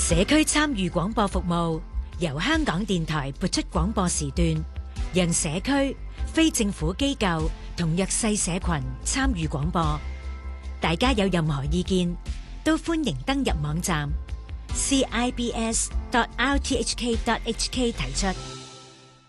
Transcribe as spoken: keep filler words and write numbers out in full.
社區參與廣播服務由香港電台撥出廣播時段，讓社區、非政府機構同弱勢社群參與廣播。大家有任何意見，都歡迎登入網站 c i b s dot r t h k dot h k 提出。